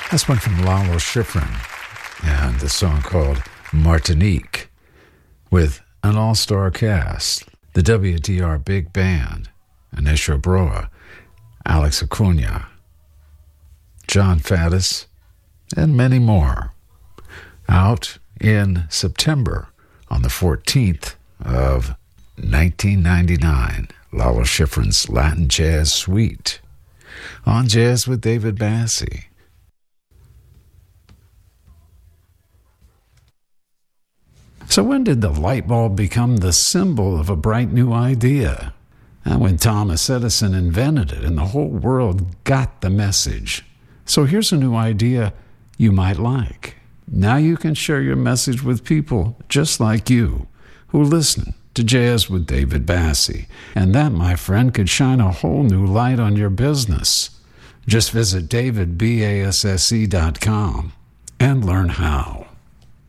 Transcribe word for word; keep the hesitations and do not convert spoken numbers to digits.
That's one from Lalo Schifrin and the song called Martinique with an all-star cast, the W D R Big Band, Anisha Broa, Alex Acuna, John Faddis, and many more. Out in September on the fourteenth of nineteen ninety-nine, Lalo Schifrin's Latin Jazz Suite on Jazz with David Bassie. So when did the light bulb become the symbol of a bright new idea? And when Thomas Edison invented it and the whole world got the message. So here's a new idea you might like. Now you can share your message with people just like you who listen to Jazz with David Bassie. And that, my friend, could shine a whole new light on your business. Just visit david basse dot com and learn how.